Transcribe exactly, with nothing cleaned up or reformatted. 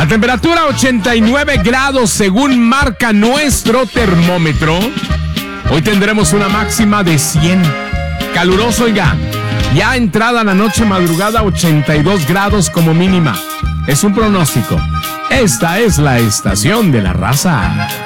La temperatura ochenta y nueve grados según marca nuestro termómetro. Hoy tendremos una máxima de cien. Caluroso, oiga. Ya entrada la noche madrugada, ochenta y dos grados como mínima. Es un pronóstico. Esta es la estación de la raza.